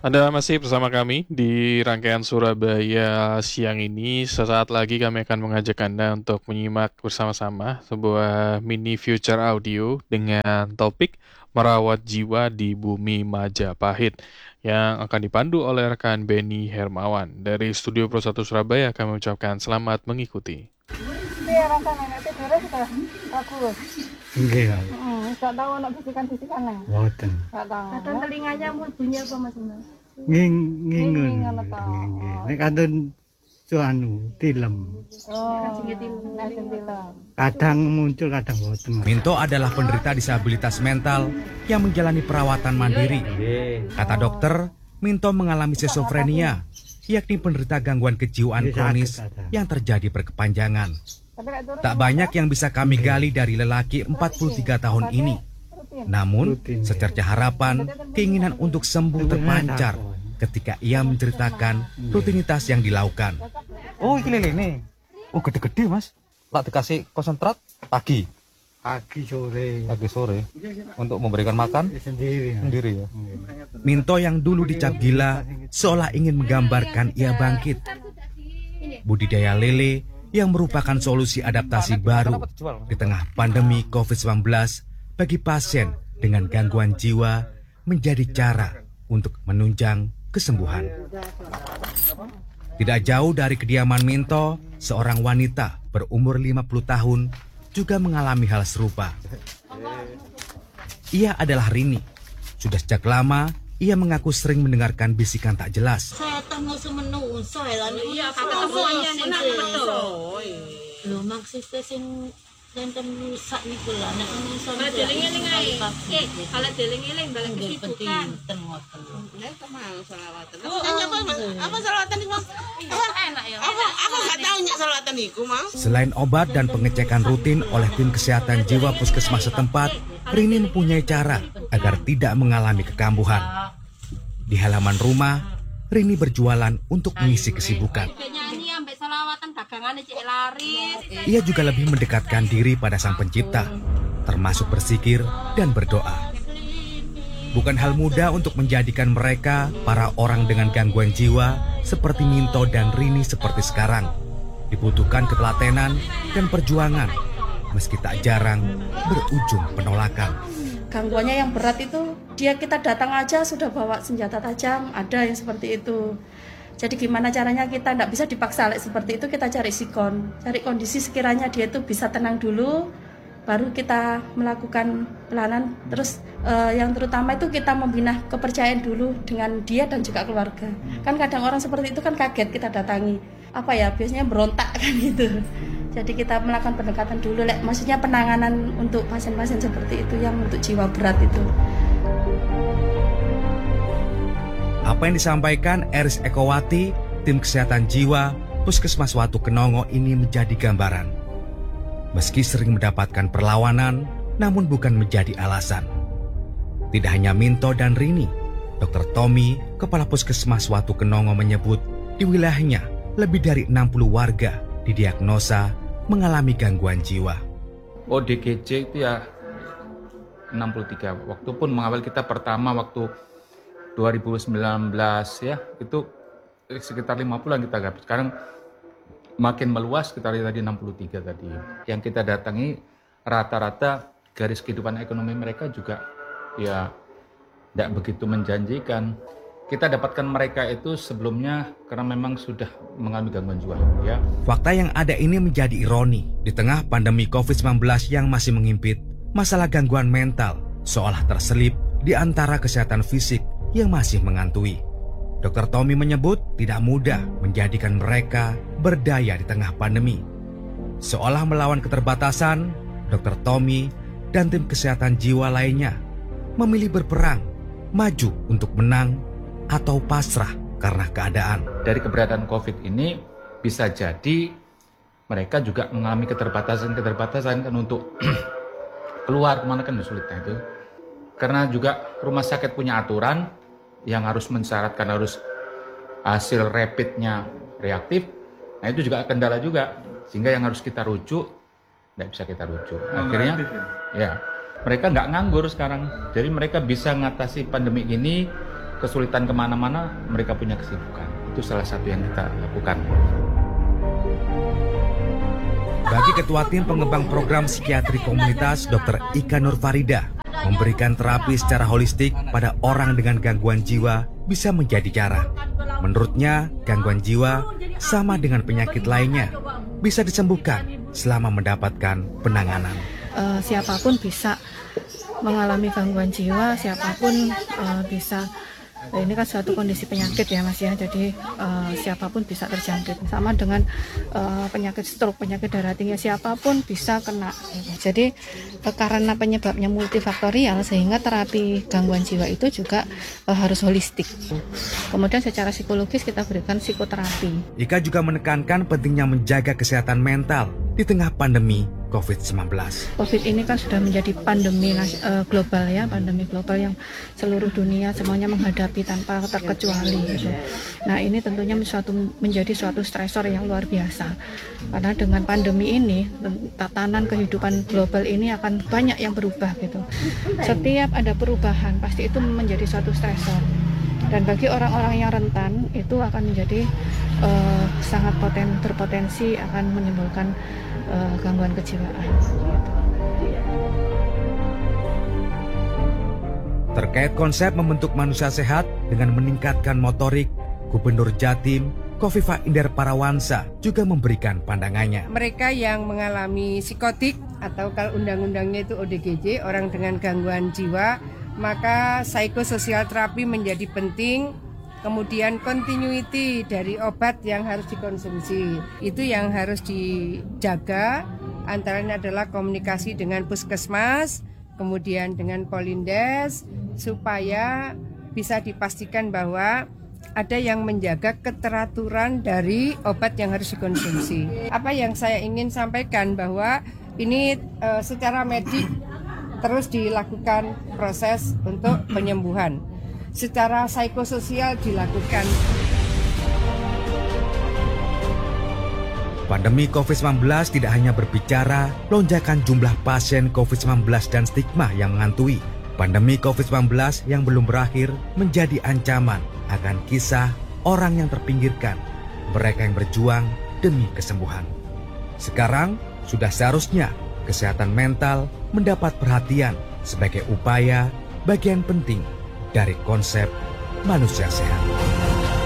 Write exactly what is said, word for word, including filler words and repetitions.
Anda masih bersama kami di rangkaian Surabaya siang ini. Sesaat lagi kami akan mengajak Anda untuk menyimak bersama-sama sebuah mini future audio dengan topik merawat jiwa di bumi Majapahit yang akan dipandu oleh rekan Beni Hermawan. Dari Studio Pro satu Surabaya kami ucapkan selamat mengikuti. Iya, rasanya nek tidurnya sudah bagus. Nggih, Kak. Heeh, gak tahu ono bisikan-bisikannya. Mboten. Gak tahu. Kadang telinganya mau bunyi apa Mas Mas? Nging ngingun. Nging ngono to. Nggih. Nek kadang so anu tilem. Oh, nek tilem. Kadang muncul, kadang mboten. Minto adalah penderita disabilitas mental yang menjalani perawatan mandiri. Kata dokter, Minto mengalami skizofrenia, yakni penderita gangguan kejiwaan kronis yang terjadi berkepanjangan. Tak banyak yang bisa kami gali dari lelaki empat puluh tiga tahun ini. Namun, secerca harapan, keinginan untuk sembuh terpancar ketika ia menceritakan rutinitas yang dilakukan. Oh, ini lele nih. Oh, gede-gede, Mas. Lah dikasih konsentrat pagi, Pagi sore pagi sore untuk memberikan makan sendiri. sendiri ya. Minto yang dulu dicap gila seolah ingin menggambarkan ia bangkit. Budidaya lele yang merupakan solusi adaptasi baru di tengah pandemi covid sembilan belas bagi pasien dengan gangguan jiwa menjadi cara untuk menunjang kesembuhan. Tidak jauh dari kediaman Minto, seorang wanita berumur lima puluh tahun juga mengalami hal serupa. Ia adalah Rini. Sudah sejak lama, ia mengaku sering mendengarkan bisikan tak jelas. Saya tahu semenu saya lan iya kata semuanya nih betul. Lho maksudnya sing enten sak niku lah nek iso deling-eling ae. Eh, kalau deling-eling balik kesibukan. Nek kemang selawatan. Apa selawatan iki, Mas? Enak ya. Apa aku enggak tahu nyak selawatan iku, Mas. Selain obat dan pengecekan rutin oleh tim kesehatan jiwa puskesmas setempat, Rini mempunyai cara agar tidak mengalami kekambuhan. Di halaman rumah, Rini berjualan untuk mengisi kesibukan. Nyanyi ambek selawatan dagangane cek laris. Ia juga lebih mendekatkan diri pada Sang Pencipta, termasuk berzikir dan berdoa. Bukan hal mudah untuk menjadikan mereka, para orang dengan gangguan jiwa, seperti Minto dan Rini seperti sekarang. Dibutuhkan ketelatenan dan perjuangan, meski tak jarang berujung penolakan. Gangguannya yang berat itu, dia kita datang aja sudah bawa senjata tajam, ada yang seperti itu. Jadi gimana caranya kita tidak bisa dipaksa seperti itu, kita cari sikon, cari kondisi sekiranya dia itu bisa tenang dulu, baru kita melakukan pelayanan. Terus eh, yang terutama itu kita membina kepercayaan dulu dengan dia dan juga keluarga. Kan kadang orang seperti itu kan kaget kita datangi, apa ya biasanya berontak kan gitu. Jadi kita melakukan pendekatan dulu, like, maksudnya penanganan untuk pasien-pasien seperti itu yang untuk jiwa berat itu. Apa yang disampaikan Eris Ekowati, tim kesehatan jiwa Puskesmas Watu Kenongo ini menjadi gambaran. Meski sering mendapatkan perlawanan, namun bukan menjadi alasan. Tidak hanya Minto dan Rini, dokter Tommy, Kepala Puskesmas Watu Kenongo menyebut di wilayahnya lebih dari enam puluh warga didiagnosa mengalami gangguan jiwa. O D G J itu ya enam puluh tiga. Waktu pun mengawal kita pertama waktu dua ribu sembilan belas ya, itu sekitar lima puluh an kita dapat. Sekarang makin meluas, kita lihat tadi enam puluh tiga tadi. Yang kita datangi rata-rata garis kehidupan ekonomi mereka juga ya tidak begitu menjanjikan. Kita dapatkan mereka itu sebelumnya karena memang sudah mengalami gangguan jiwa ya. Fakta yang ada ini menjadi ironi di tengah pandemi covid sembilan belas yang masih menghimpit. Masalah gangguan mental seolah terselip di antara kesehatan fisik yang masih mengantui. dokter Tommy menyebut tidak mudah menjadikan mereka berdaya di tengah pandemi. Seolah melawan keterbatasan, dokter Tommy dan tim kesehatan jiwa lainnya memilih berperang, maju untuk menang, atau pasrah karena keadaan. Dari keberadaan COVID ini bisa jadi mereka juga mengalami keterbatasan-keterbatasan kan untuk keluar kemana kan sulitnya itu. Karena juga rumah sakit punya aturan yang harus mensyaratkan harus hasil rapidnya reaktif. Nah itu juga kendala juga, sehingga yang harus kita rujuk nggak bisa kita rujuk. Akhirnya ya mereka nggak nganggur sekarang. Jadi mereka bisa mengatasi pandemi ini kesulitan kemana-mana, mereka punya kesibukan. Itu salah satu yang kita lakukan. Bagi Ketua Tim Pengembang Program Psikiatri Komunitas, dokter Ika Nur Farida, memberikan terapi secara holistik pada orang dengan gangguan jiwa bisa menjadi cara. Menurutnya, gangguan jiwa sama dengan penyakit lainnya, bisa disembuhkan selama mendapatkan penanganan. Uh, siapapun bisa mengalami gangguan jiwa, siapapun uh, bisa. Ini kan suatu kondisi penyakit ya Mas ya, jadi uh, siapapun bisa terjangkit. Sama dengan uh, penyakit stroke, penyakit darah tinggi, siapapun bisa kena. Jadi uh, karena penyebabnya multifaktorial, sehingga terapi gangguan jiwa itu juga uh, harus holistik. Kemudian secara psikologis kita berikan psikoterapi. Ika juga menekankan pentingnya menjaga kesehatan mental di tengah pandemi covid sembilan belas. Covid ini kan sudah menjadi pandemi uh, global ya, pandemi global yang seluruh dunia semuanya menghadapi tanpa terkecuali gitu. Nah ini tentunya suatu, menjadi suatu stresor yang luar biasa. Karena dengan pandemi ini, tatanan kehidupan global ini akan banyak yang berubah gitu. Setiap ada perubahan pasti itu menjadi suatu stresor. Dan bagi orang-orang yang rentan itu akan menjadi uh, sangat poten, berpotensi akan menimbulkan Uh, gangguan kejiwaan. Terkait konsep membentuk manusia sehat dengan meningkatkan motorik, Gubernur Jatim Kofifa Indar Parawansa juga memberikan pandangannya. Mereka yang mengalami psikotik atau kalau undang-undangnya itu O D G J, orang dengan gangguan jiwa, maka psikososial terapi menjadi penting. Kemudian continuity dari obat yang harus dikonsumsi itu yang harus dijaga, antaranya adalah komunikasi dengan puskesmas, kemudian dengan Polindes, supaya bisa dipastikan bahwa ada yang menjaga keteraturan dari obat yang harus dikonsumsi. Apa yang saya ingin sampaikan bahwa ini e, secara medik terus dilakukan proses untuk penyembuhan. Secara psikososial dilakukan. Pandemi covid sembilan belas tidak hanya berbicara lonjakan jumlah pasien covid sembilan belas dan stigma yang menghantui. Pandemi covid sembilan belas yang belum berakhir menjadi ancaman akan kisah orang yang terpinggirkan, mereka yang berjuang demi kesembuhan. Sekarang sudah seharusnya kesehatan mental mendapat perhatian sebagai upaya bagian penting dari konsep manusia sehat.